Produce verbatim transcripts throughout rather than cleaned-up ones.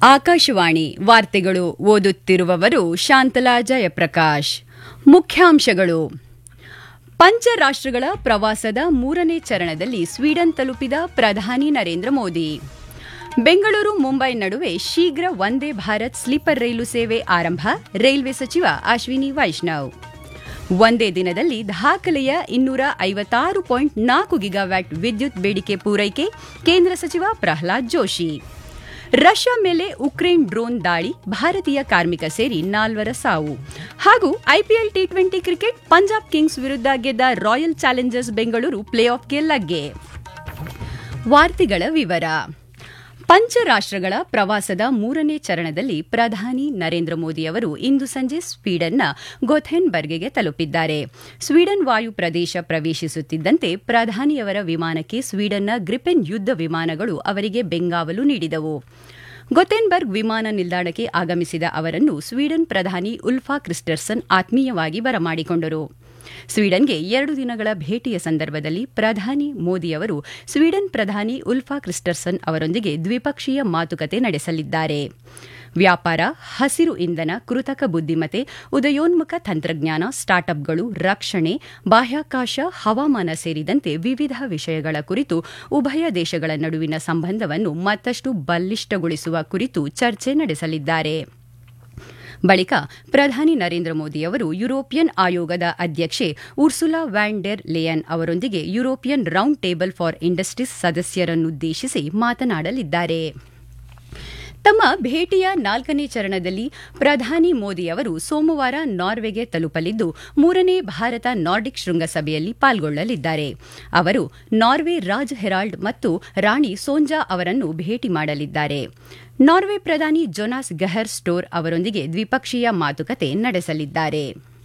ಆಕಾಶವಾಣಿ ವಾರ್ತೆಗಳು ಓದುತ್ತಿರುವವರು ಶಾಂತಲಾ ಜಯಪ್ರಕಾಶ್. ಮುಖ್ಯಾಂಶಗಳು. ಪಂಚರಾಷ್ಟ್ರಗಳ ಪ್ರವಾಸದ ಮೂರನೇ ಚರಣದಲ್ಲಿ ಸ್ವೀಡನ್ ತಲುಪಿದ ಪ್ರಧಾನಿ ನರೇಂದ್ರ ಮೋದಿ. ಬೆಂಗಳೂರು ಮುಂಬೈ ನಡುವೆ ಶೀಘ್ರ ವಂದೇ ಭಾರತ್ ಸ್ಲೀಪರ್ ರೈಲು ಸೇವೆ ಆರಂಭ, ರೈಲ್ವೆ ಸಚಿವ ಅಶ್ವಿನಿ ವೈಷ್ಣವ್. ಒಂದೇ ದಿನದಲ್ಲಿ ದಾಖಲೆಯ ಇನ್ನೂರ ಐವತ್ತಾರು ಪಾಯಿಂಟ್ ನಾಲ್ಕು ಗಿಗಾವ್ಯಾಟ್ ವಿದ್ಯುತ್ ಬೇಡಿಕೆ ಪೂರೈಕೆ, ಕೇಂದ್ರ ಸಚಿವ ಪ್ರಹ್ಲಾದ್ ಜೋಶಿ. ರಷ್ಯಾ ಮೇಲೆ ಉಕ್ರೇನ್ ಡ್ರೋನ್ ದಾಳಿ, ಭಾರತೀಯ ಕಾರ್ಮಿಕ ಸೇರಿ ನಾಲ್ವರ ಸಾವು. ಹಾಗೂ IPL T twenty cricket, Punjab Kings ವಿರುದ್ಧ ಗೆದ್ದ ರಾಯಲ್ ಚಾಲೆಂಜರ್ಸ್ ಬೆಂಗಳೂರು ಪ್ಲೇ ಆಫ್ಗೆ ಲಗ್ಗೆ. ವಾರ್ತೆಗಳ ವಿವರ. ಪಂಚರಾಷ್ಟ್ರಗಳ ಪ್ರವಾಸದ ಮೂರನೇ ಚರಣದಲ್ಲಿ ಪ್ರಧಾನಿ ನರೇಂದ್ರ ಮೋದಿ ಅವರು ಇಂದು ಸಂಜೆ ಸ್ವೀಡನ್ನ ಗೊಥೆನ್ಬರ್ಗ್ಗೆ ತಲುಪಿದ್ದಾರೆ. ಸ್ವೀಡನ್ ವಾಯು ಪ್ರದೇಶ ಪ್ರವೇಶಿಸುತ್ತಿದ್ದಂತೆ ಪ್ರಧಾನಿಯವರ ವಿಮಾನಕ್ಕೆ ಸ್ವೀಡನ್ನ ಗ್ರಿಪೆನ್ ಯುದ್ಧ ವಿಮಾನಗಳು ಅವರಿಗೆ ಬೆಂಗಾವಲು ನೀಡಿದವು. ಗೊಥೆನ್ಬರ್ಗ್ ವಿಮಾನ ನಿಲ್ದಾಣಕ್ಕೆ ಆಗಮಿಸಿದ ಅವರನ್ನು ಸ್ವೀಡನ್ ಪ್ರಧಾನಿ ಉಲ್ಫಾ ಕ್ರಿಸ್ಟರ್ಸನ್ ಆತ್ಮೀಯವಾಗಿ ಬರಮಾಡಿಕೊಂಡರು. ಸ್ವೀಡನ್ಗೆ ಎರಡು ದಿನಗಳ ಭೇಟಿಯ ಸಂದರ್ಭದಲ್ಲಿ ಪ್ರಧಾನಿ ಮೋದಿ ಅವರು ಸ್ವೀಡನ್ ಪ್ರಧಾನಿ ಉಲ್ಫಾ ಕ್ರಿಸ್ಟರ್ಸನ್ ಅವರೊಂದಿಗೆ ದ್ವಿಪಕ್ಷೀಯ ಮಾತುಕತೆ ನಡೆಸಲಿದ್ದಾರೆ. ವ್ಯಾಪಾರ, ಹಸಿರು ಇಂಧನ, ಕೃತಕ ಬುದ್ದಿಮತ್ತೆ, ಉದಯೋನ್ಮುಖ ತಂತ್ರಜ್ಞಾನ, ಸ್ಟಾರ್ಟ್ಅಪ್ಗಳು, ರಕ್ಷಣೆ, ಬಾಹ್ಯಾಕಾಶ, ಹವಾಮಾನ ಸೇರಿದಂತೆ ವಿವಿಧ ವಿಷಯಗಳ ಕುರಿತು ಉಭಯ ದೇಶಗಳ ನಡುವಿನ ಸಂಬಂಧವನ್ನು ಮತ್ತಷ್ಟು ಬಲಿಷ್ಠಗೊಳಿಸುವ ಕುರಿತು ಚರ್ಚೆ ನಡೆಸಲಿದ್ದಾರೆ. ಬಳಿಕ ಪ್ರಧಾನಿ ನರೇಂದ್ರ ಮೋದಿ ಅವರು ಯುರೋಪಿಯನ್ ಆಯೋಗದ ಅಧ್ಯಕ್ಷೆ ಉರ್ಸುಲಾ ವ್ಯಾನ್ ಡೆರ್ ಲೆಯನ್ ಅವರೊಂದಿಗೆ European round table for industries ಸದಸ್ಯರನ್ನುದ್ದೇಶಿಸಿ ಮಾತನಾಡಲಿದ್ದಾರೆ. ತಮ್ಮ ಭೇಟಿಯ ನಾಲ್ಕನೇ ಚರಣದಲ್ಲಿ ಪ್ರಧಾನಿ ಮೋದಿ ಅವರು ಸೋಮವಾರ ನಾರ್ವೆಗೆ ತಲುಪಲಿದ್ದು, ಮೂರನೇ ಭಾರತ ನಾರ್ಡಿಕ್ ಶೃಂಗಸಭೆಯಲ್ಲಿ ಪಾಲ್ಗೊಳ್ಳಲಿದ್ದಾರೆ. ಅವರು ನಾರ್ವೆ ರಾಜ್ ಹೆರಾಲ್ಡ್ ಮತ್ತು ರಾಣಿ ಸೋಂಜಾ ಅವರನ್ನು ಭೇಟಿ ಮಾಡಲಿದ್ದಾರೆ. ನಾರ್ವೆ ಪ್ರಧಾನಿ ಜೊನಾಸ್ ಗಹರ್ ಸ್ಟೋರ್ ಅವರೊಂದಿಗೆ ದ್ವಿಪಕ್ಷೀಯ ಮಾತುಕತೆ ನಡೆಸಲಿದ್ದಾರೆ.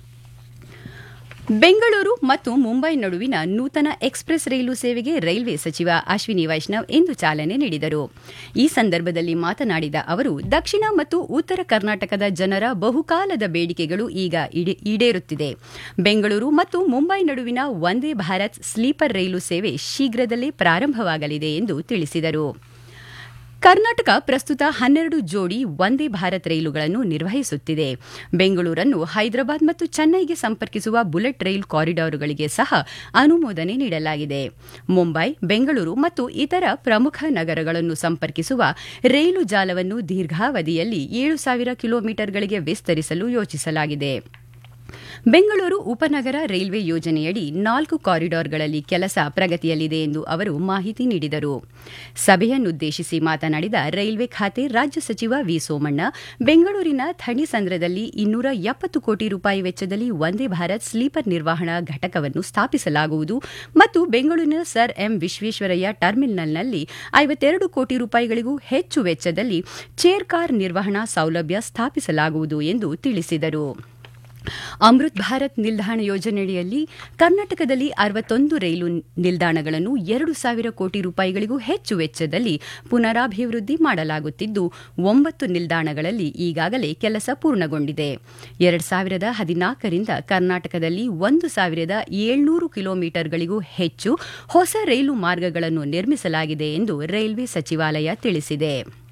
ಬೆಂಗಳೂರು ಮತ್ತು ಮುಂಬೈ ನಡುವಿನ ನೂತನ ಎಕ್ಸ್ಪ್ರೆಸ್ ರೈಲು ಸೇವೆಗೆ ರೈಲ್ವೆ ಸಚಿವ ಅಶ್ವಿನಿ ವೈಷ್ಣವ್ ಇಂದು ಚಾಲನೆ ನೀಡಿದರು. ಈ ಸಂದರ್ಭದಲ್ಲಿ ಮಾತನಾಡಿದ ಅವರು, ದಕ್ಷಿಣ ಮತ್ತು ಉತ್ತರ ಕರ್ನಾಟಕದ ಜನರ ಬಹುಕಾಲದ ಬೇಡಿಕೆಗಳು ಈಗ ಈಡೇರುತ್ತಿದೆ. ಬೆಂಗಳೂರು ಮತ್ತು ಮುಂಬೈ ನಡುವಿನ ವಂದೇ ಭಾರತ್ ಸ್ಲೀಪರ್ ರೈಲು ಸೇವೆ ಶೀಘ್ರದಲ್ಲೇ ಪ್ರಾರಂಭವಾಗಲಿದೆ ಎಂದು ತಿಳಿಸಿದರು. ಕರ್ನಾಟಕ ಪ್ರಸ್ತುತ ಹನ್ನೆರಡು ಜೋಡಿ ವಂದೇ ಭಾರತ್ ರೈಲುಗಳನ್ನು ನಿರ್ವಹಿಸುತ್ತಿದೆ. ಬೆಂಗಳೂರನ್ನು ಹೈದರಾಬಾದ್ ಮತ್ತು ಚೆನ್ನೈಗೆ ಸಂಪರ್ಕಿಸುವ ಬುಲೆಟ್ ರೈಲು ಕಾರಿಡಾರ್ಗಳಿಗೆ ಸಹ ಅನುಮೋದನೆ ನೀಡಲಾಗಿದೆ. ಮುಂಬೈ, ಬೆಂಗಳೂರು ಮತ್ತು ಇತರ ಪ್ರಮುಖ ನಗರಗಳನ್ನು ಸಂಪರ್ಕಿಸುವ ರೈಲು ಜಾಲವನ್ನು ದೀರ್ಘಾವಧಿಯಲ್ಲಿ ಏಳು ಸಾವಿರ ಕಿಲೋಮೀಟರ್ಗಳಿಗೆ ವಿಸ್ತರಿಸಲು ಯೋಜಿಸಲಾಗಿದೆ. ಬೆಂಗಳೂರು ಉಪನಗರ ರೈಲ್ವೆ ಯೋಜನೆಯಡಿ ನಾಲ್ಕು ಕಾರಿಡಾರ್ಗಳಲ್ಲಿ ಕೆಲಸ ಪ್ರಗತಿಯಲ್ಲಿದೆ ಎಂದು ಅವರು ಮಾಹಿತಿ ನೀಡಿದರು. ಸಭೆಯನ್ನುದ್ದೇಶಿಸಿ ಮಾತನಾಡಿದ ರೈಲ್ವೆ ಖಾತೆ ರಾಜ್ಯ ಸಚಿವ ವಿ ಸೋಮಣ್ಣ, ಬೆಂಗಳೂರಿನ ಥಣಿಸಂದ್ರದಲ್ಲಿ ಇನ್ನೂರ ಎಪ್ಪತ್ತು ಕೋಟಿ ರೂಪಾಯಿ ವೆಚ್ಚದಲ್ಲಿ ವಂದೇ ಭಾರತ್ ಸ್ಲೀಪರ್ ನಿರ್ವಹಣಾ ಘಟಕವನ್ನು ಸ್ಥಾಪಿಸಲಾಗುವುದು ಮತ್ತು ಬೆಂಗಳೂರಿನ ಸರ್ ಎಂ ವಿಶ್ವೇಶ್ವರಯ್ಯ ಟರ್ಮಿನಲ್ನಲ್ಲಿ ಐವತ್ತೆರಡು ಕೋಟಿ ರೂಪಾಯಿಗಳಿಗೂ ಹೆಚ್ಚು ವೆಚ್ಚದಲ್ಲಿ ಚೇರ್ ಕಾರ್ ನಿರ್ವಹಣಾ ಸೌಲಭ್ಯ ಸ್ಥಾಪಿಸಲಾಗುವುದು ಎಂದು ತಿಳಿಸಿದರು. ಅಮೃತ್ ಭಾರತ್ ನಿಲ್ದಾಣ ಯೋಜನೆಯಡಿಯಲ್ಲಿ ಕರ್ನಾಟಕದಲ್ಲಿ ಅರವತ್ತೊಂದು ರೈಲು ನಿಲ್ದಾಣಗಳನ್ನು ಎರಡು ಸಾವಿರ ಕೋಟಿ ರೂಪಾಯಿಗಳಿಗೂ ಹೆಚ್ಚು ವೆಚ್ಚದಲ್ಲಿ ಪುನರಾಭಿವೃದ್ಧಿ ಮಾಡಲಾಗುತ್ತಿದ್ದು, ಒಂಬತ್ತು ನಿಲ್ದಾಣಗಳಲ್ಲಿ ಈಗಾಗಲೇ ಕೆಲಸ ಪೂರ್ಣಗೊಂಡಿದೆ. ಎರಡು ಸಾವಿರದ ಹದಿನಾಲ್ಕರಿಂದ ಕರ್ನಾಟಕದಲ್ಲಿ ಒಂದು ಸಾವಿರದ ಏಳ್ನೂರು ಕಿಲೋಮೀಟರ್ಗಳಿಗೂ ಹೆಚ್ಚು ಹೊಸ ರೈಲು ಮಾರ್ಗಗಳನ್ನು ನಿರ್ಮಿಸಲಾಗಿದೆ ಎಂದು ರೈಲ್ವೆ ಸಚಿವಾಲಯ ತಿಳಿಸಿದೆ.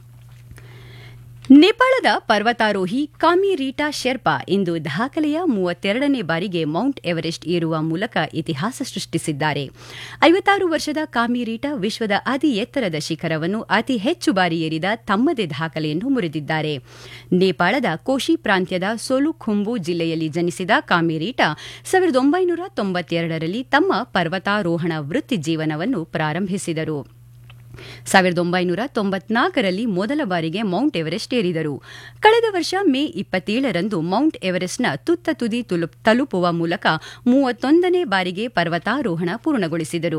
ನೇಪಾಳದ ಪರ್ವತಾರೋಹಿ ಕಾಮಿ ರೀಟಾ ಶೆರ್ಪಾ ಇಂದು ದಾಖಲೆಯ ಮೂವತ್ತೆರಡನೇ ಬಾರಿಗೆ ಮೌಂಟ್ ಎವರೆಸ್ಟ್ ಏರುವ ಮೂಲಕ ಇತಿಹಾಸ ಸೃಷ್ಟಿಸಿದ್ದಾರೆ. ಐವತ್ತಾರು ವರ್ಷದ ಕಾಮಿ ರೀಟಾ ವಿಶ್ವದ ಅತಿ ಎತ್ತರದ ಶಿಖರವನ್ನು ಅತಿ ಹೆಚ್ಚು ಬಾರಿ ಏರಿದ ತಮ್ಮದೇ ದಾಖಲೆಯನ್ನು ಮುರಿದಿದ್ದಾರೆ. ನೇಪಾಳದ ಕೋಶಿ ಪ್ರಾಂತ್ಯದ ಸೋಲುಖುಂಬು ಜಿಲ್ಲೆಯಲ್ಲಿ ಜನಿಸಿದ ಕಾಮಿ ರೀಟಾ ಸಾವಿರದ ಒಂಬೈನೂರ ತೊಂಬತ್ತೆರಡರಲ್ಲಿ ತಮ್ಮ ಪರ್ವತಾರೋಹಣ ವೃತ್ತಿ ಜೀವನವನ್ನು ಪ್ರಾರಂಭಿಸಿದರು. ಸಾವಿರದ ಒಂಬೈನೂರ ತೊಂಬತ್ನಾಲ್ಕರಲ್ಲಿ ಮೊದಲ ಬಾರಿಗೆ ಮೌಂಟ್ ಎವರೆಸ್ಟ್ ಏರಿದರು. ಕಳೆದ ವರ್ಷ ಮೇ ಇಪ್ಪತ್ತೇಳರಂದು ಮೌಂಟ್ ಎವರೆಸ್ಟ್ನ ತುತ್ತ ತುದಿ ತಲುಪುವ ಮೂಲಕ ಮೂವತ್ತೊಂದನೇ ಬಾರಿಗೆ ಪರ್ವತಾರೋಹಣ ಪೂರ್ಣಗೊಳಿಸಿದರು.